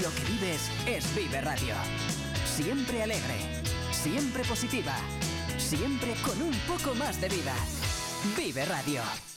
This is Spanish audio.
lo que vives es Vive Radio. Siempre alegre, siempre positiva, siempre con un poco más de vida. Vive Radio.